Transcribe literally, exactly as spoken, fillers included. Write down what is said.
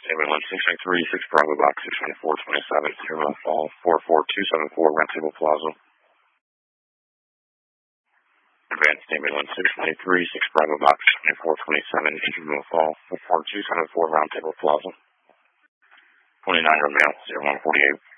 Stanley one six nine three, six Bravo Box six one four two seven, Zero Fall four four two seven four, Roundtable Plaza. Advanced Stanley one six nine three, six Bravo Box two four two seven, Zero Fall four four two seven four, Roundtable Plaza. twenty-nine Romeo, zero one four eight.